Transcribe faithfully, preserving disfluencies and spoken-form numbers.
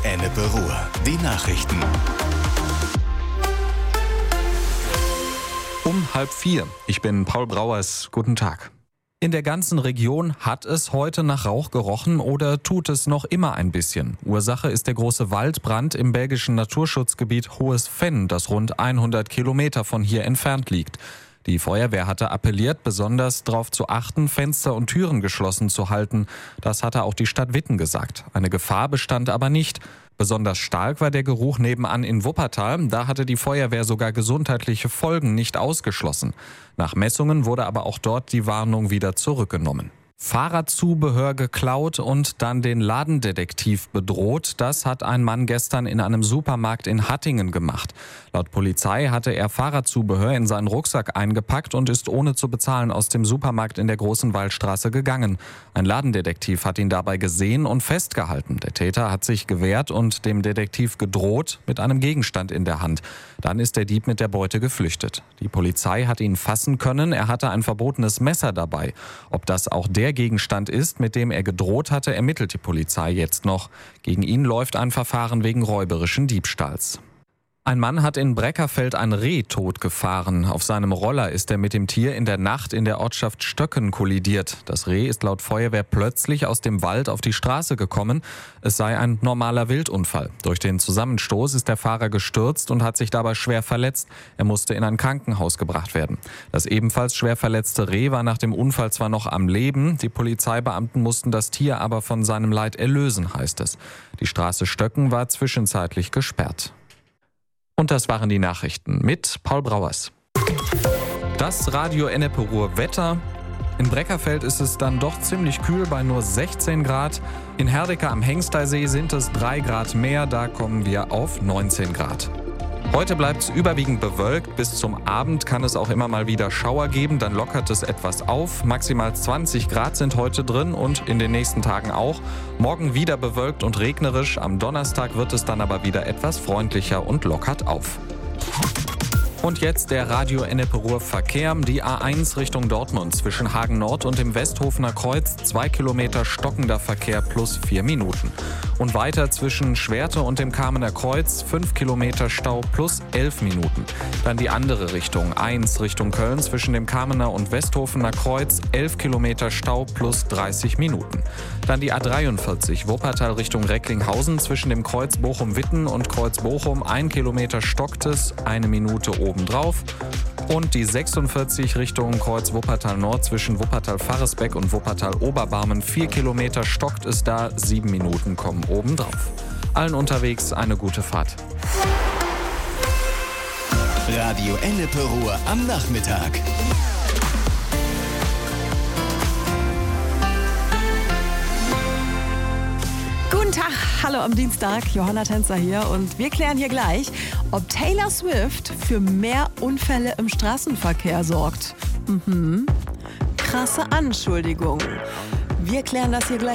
Ennepe Ruhr. Die Nachrichten. Um halb vier. Ich bin Paul Brauers. Guten Tag. In der ganzen Region hat es heute nach Rauch gerochen oder tut es noch immer ein bisschen. Ursache ist der große Waldbrand im belgischen Naturschutzgebiet Hohes Venn, das rund hundert Kilometer von hier entfernt liegt. Die Feuerwehr hatte appelliert, besonders darauf zu achten, Fenster und Türen geschlossen zu halten. Das hatte auch die Stadt Witten gesagt. Eine Gefahr bestand aber nicht. Besonders stark war der Geruch nebenan in Wuppertal. Da hatte die Feuerwehr sogar gesundheitliche Folgen nicht ausgeschlossen. Nach Messungen wurde aber auch dort die Warnung wieder zurückgenommen. Fahrradzubehör geklaut und dann den Ladendetektiv bedroht. Das hat ein Mann gestern in einem Supermarkt in Hattingen gemacht. Laut Polizei hatte er Fahrradzubehör in seinen Rucksack eingepackt und ist ohne zu bezahlen aus dem Supermarkt in der Großen Waldstraße gegangen. Ein Ladendetektiv hat ihn dabei gesehen und festgehalten. Der Täter hat sich gewehrt und dem Detektiv gedroht mit einem Gegenstand in der Hand. Dann ist der Dieb mit der Beute geflüchtet. Die Polizei hat ihn fassen können. Er hatte ein verbotenes Messer dabei. Ob das auch der Gegenstand ist, mit dem er gedroht hatte, ermittelt die Polizei jetzt noch. Gegen ihn läuft ein Verfahren wegen räuberischen Diebstahls. Ein Mann hat in Breckerfeld ein Reh totgefahren. Auf seinem Roller ist er mit dem Tier in der Nacht in der Ortschaft Stöcken kollidiert. Das Reh ist laut Feuerwehr plötzlich aus dem Wald auf die Straße gekommen. Es sei ein normaler Wildunfall. Durch den Zusammenstoß ist der Fahrer gestürzt und hat sich dabei schwer verletzt. Er musste in ein Krankenhaus gebracht werden. Das ebenfalls schwer verletzte Reh war nach dem Unfall zwar noch am Leben, die Polizeibeamten mussten das Tier aber von seinem Leid erlösen, heißt es. Die Straße Stöcken war zwischenzeitlich gesperrt. Und das waren die Nachrichten mit Paul Brauers. Das Radio Ennepe Ruhr Wetter. In Breckerfeld ist es dann doch ziemlich kühl bei nur sechzehn Grad. In Herdecke am Hengsteysee sind es drei Grad mehr, da kommen wir auf neunzehn Grad. Heute bleibt es überwiegend bewölkt. Bis zum Abend kann es auch immer mal wieder Schauer geben, dann lockert es etwas auf. Maximal zwanzig Grad sind heute drin und in den nächsten Tagen auch. Morgen wieder bewölkt und regnerisch. Am Donnerstag wird es dann aber wieder etwas freundlicher und lockert auf. Und jetzt der Radio Ennepe Ruhr Verkehr. Die A eins Richtung Dortmund zwischen Hagen Nord und dem Westhofener Kreuz. Zwei Kilometer stockender Verkehr plus vier Minuten. Und weiter zwischen Schwerte und dem Kamener Kreuz. Fünf Kilometer Stau plus elf Minuten. Dann die andere Richtung. eins Richtung Köln zwischen dem Kamener und Westhofener Kreuz. Elf Kilometer Stau plus dreißig Minuten. Dann die A dreiundvierzig Wuppertal Richtung Recklinghausen zwischen dem Kreuz Bochum-Witten und Kreuz Bochum. Ein Kilometer stockt es, eine Minute obendrauf. Und die sechsundvierzig Richtung Kreuz Wuppertal Nord zwischen Wuppertal-Farresbeck und Wuppertal-Oberbarmen. Vier Kilometer stockt es da, sieben Minuten kommen obendrauf. Allen unterwegs eine gute Fahrt. Radio Ennepe Ruhr am Nachmittag. Guten Tag, hallo am Dienstag, Johanna Tänzer hier und wir klären hier gleich, ob Taylor Swift für mehr Unfälle im Straßenverkehr sorgt. Mhm. Krasse Anschuldigung. Wir klären das hier gleich.